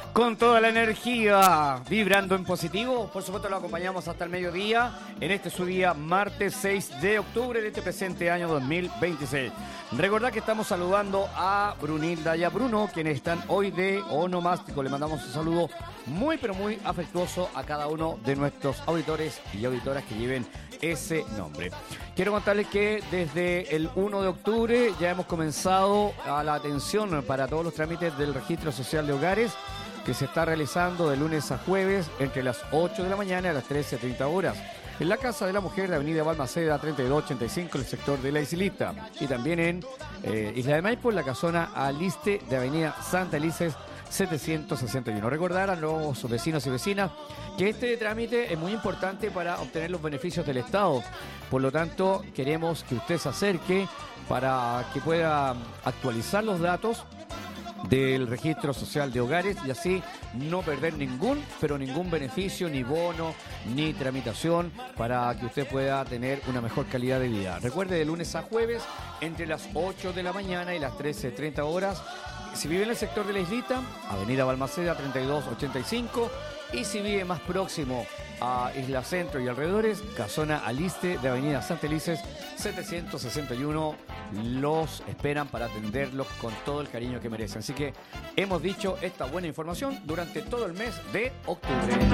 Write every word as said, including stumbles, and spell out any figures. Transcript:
Con toda la energía, vibrando en positivo. Por supuesto, lo acompañamos hasta el mediodía en este su día, martes seis de octubre de este presente año dos mil veintiséis. Recordad que estamos saludando a Brunilda y a Bruno, quienes están hoy de onomástico. Le mandamos un saludo muy, pero muy afectuoso a cada uno de nuestros auditores y auditoras que lleven ese nombre. Quiero contarles que desde el uno de octubre ya hemos comenzado a la atención para todos los trámites del registro social de hogares, que se está realizando de lunes a jueves entre las ocho de la mañana a las trece treinta horas en la Casa de la Mujer de Avenida Balmaceda treinta y dos ochenta y cinco, en el sector de la Islita, y también en eh, Isla de Maipo, en la casona Aliste de Avenida Santa Elises setecientos sesenta y uno. Recordar a los vecinos y vecinas que este trámite es muy importante para obtener los beneficios del Estado. Por lo tanto, queremos que usted se acerque para que pueda actualizar los datos del registro social de hogares y así no perder ningún, pero ningún beneficio, ni bono, ni tramitación, para que usted pueda tener una mejor calidad de vida. Recuerde, de lunes a jueves entre las ocho de la mañana y las trece treinta horas. Si vive en el sector de la Islita, Avenida Balmaceda treinta y dos ochenta y cinco, y si vive más próximo a Isla Centro y alrededores, casona Aliste de Avenida Santa Elises setecientos sesenta y uno, los esperan para atenderlos con todo el cariño que merecen. Así que hemos dicho esta buena información durante todo el mes de octubre.